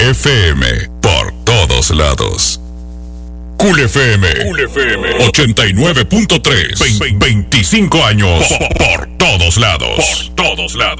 FM, por todos lados. Cool FM 89.3. 25 años por todos lados. Por todos lados.